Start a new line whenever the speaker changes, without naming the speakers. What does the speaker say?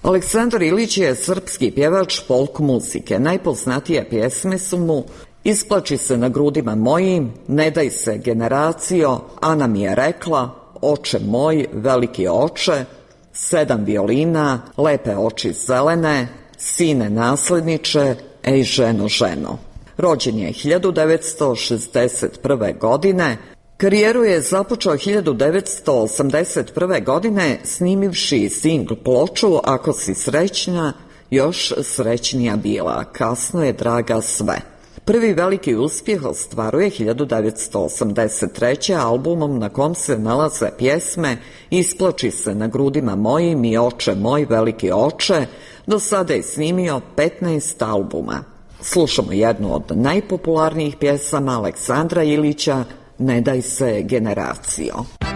Aleksandar Ilić je srpski pjevač folk muzike. Najpoznatije pjesme su mu Isplači se na grudima mojim, Ne daj se generacijo, Ana mi je rekla, Oče moj, veliki oče, 7 violina, Lepe oči zelene, Sine nasledniče, Ej ženo, ženo. Rođen je 1961. godine. Karijeru je započeo 1981. godine snimivši singl ploču Ako si srećna, još srećnija bila, kasno je draga sve. Prvi veliki uspjeh ostvaruje 1983. albumom na kom se nalaze pjesme Isplači se na grudima mojim i Oče moj, veliki oče. Do sada je snimio 15 albuma. Slušamo jednu od najpopularnijih pjesama Aleksandra Ilića, Ne daj se generacijo.